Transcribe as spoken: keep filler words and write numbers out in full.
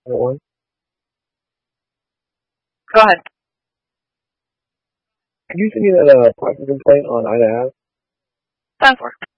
That one. Go ahead. Could you send me that uh, parking complaint on Ida Ave? Ten four.